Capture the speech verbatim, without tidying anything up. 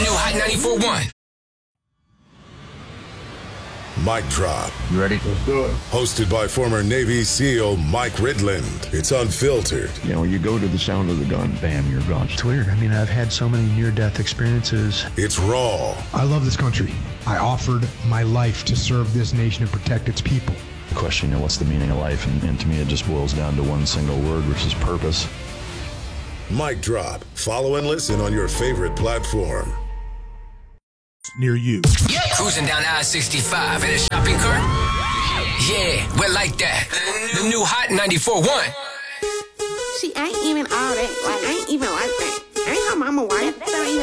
new Hot ninety-four point one. Mic Drop. You ready? Let's do it. Hosted by former Navy SEAL Mike Ridland. It's unfiltered. You know, you go to the sound of the gun, bam, you're gone. It's weird. I mean, I've had so many near-death experiences. It's raw. I love this country. I offered my life to serve this nation and protect its people. The question, you know, what's the meaning of life? And, and to me, it just boils down to one single word, which is purpose. Mic Drop. Follow and listen on your favorite platform. Near you. Yeah. Cruising down I sixty-five in a shopping cart? Yeah, we're like that. The new Hot ninety-four point one. See, I ain't even all that. Like, I ain't even like that. I ain't how mama wife.